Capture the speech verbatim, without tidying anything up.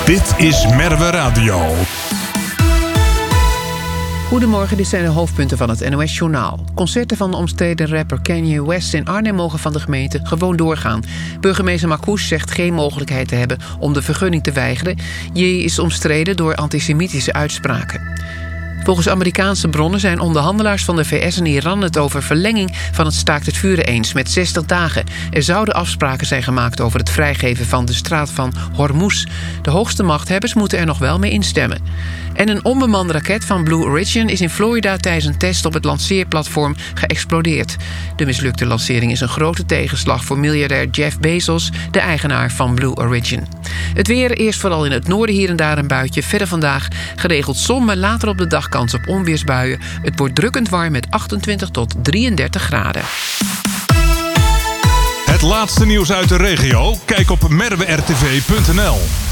Dit is Merwe Radio. Goedemorgen, dit zijn de hoofdpunten van het N O S-journaal. Concerten van de omstreden rapper Kanye West in Arnhem mogen van de gemeente gewoon doorgaan. Burgemeester Marcouch zegt geen mogelijkheid te hebben om de vergunning te weigeren. J is omstreden door antisemitische uitspraken. Volgens Amerikaanse bronnen zijn onderhandelaars van de V S en Iran het over verlenging van het staakt het vuren eens met zestig dagen. Er zouden afspraken zijn gemaakt over het vrijgeven van de straat van Hormuz. De hoogste machthebbers moeten er nog wel mee instemmen. En een onbemande raket van Blue Origin is in Florida tijdens een test op het lanceerplatform geëxplodeerd. De mislukte lancering is een grote tegenslag voor miljardair Jeff Bezos, de eigenaar van Blue Origin. Het weer, eerst vooral in het noorden hier en daar een buitje. Verder vandaag geregeld zon, maar later op de dag kans op onweersbuien. Het wordt drukkend warm met achtentwintig tot drieëndertig graden. Het laatste nieuws uit de regio? Kijk op merwe r t v punt n l.